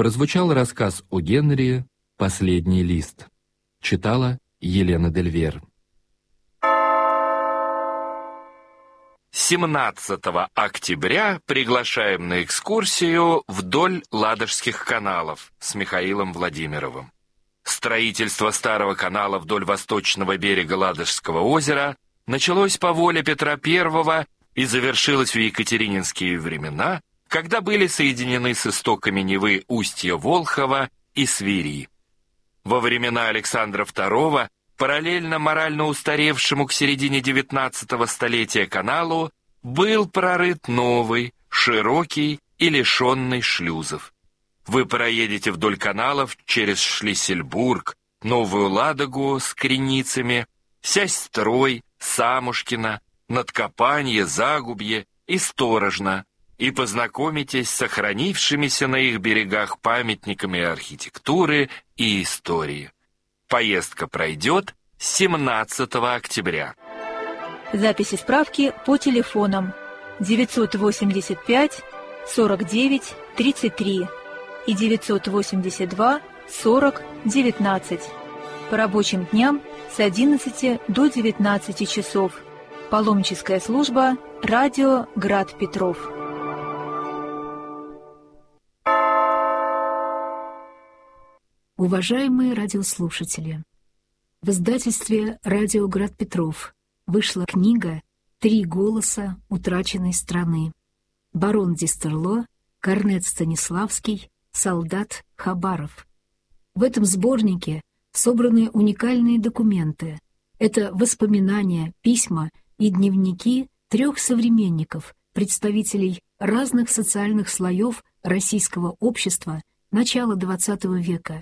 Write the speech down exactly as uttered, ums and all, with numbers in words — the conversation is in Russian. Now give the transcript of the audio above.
прозвучал рассказ о Генри «Последний лист». Читала Елена Дельвер. семнадцатого октября приглашаем на экскурсию вдоль Ладожских каналов с Михаилом Владимировым. Строительство старого канала вдоль восточного берега Ладожского озера началось по воле Петра Первого и завершилось в екатерининские времена, когда были соединены с истоками Невы устья Волхова и Свири. Во времена Александра Второго параллельно морально устаревшему к середине девятнадцатого столетия каналу был прорыт новый, широкий и лишенный шлюзов. Вы проедете вдоль каналов через Шлиссельбург, Новую Ладогу с Креницами, Сясь-Строй, Самушкино, Надкопанье, Загубье и Сторожно и познакомитесь с сохранившимися на их берегах памятниками архитектуры и истории. Поездка пройдет семнадцатого октября. Записи справки по телефонам девятьсот восемьдесят пять сорок девять тридцать три и девятьсот восемьдесят два сорок девятнадцать. По рабочим дням с одиннадцати до девятнадцати часов. Паломническая служба «Радио Град Петров». Уважаемые радиослушатели, в издательстве «Радио Град Петров» вышла книга «Три голоса утраченной страны». Барон Дистерло, корнет Станиславский, солдат Хабаров. В этом сборнике собраны уникальные документы. Это воспоминания, письма и дневники трех современников, представителей разных социальных слоев российского общества начала двадцатого века.